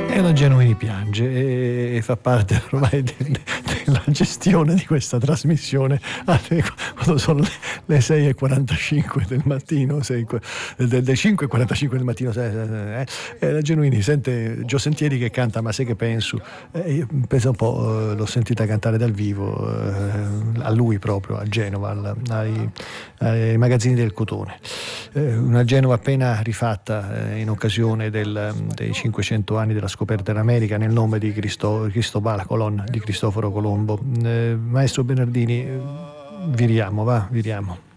E la Genuini piange e fa parte ormai della gestione di questa trasmissione quando sono le 6:45 del mattino, del 5:45 del mattino, e la Genuini sente Gio Sentieri che canta Ma sai che penso, io penso un po', l'ho sentita cantare dal vivo, a lui proprio, a Genova, ai magazzini del Cotone, una Genova appena rifatta in occasione dei 500 anni della scoperta dell'America nel nome di Cristobal Colon, di Cristoforo Colombo. Maestro Bernardini, viriamo.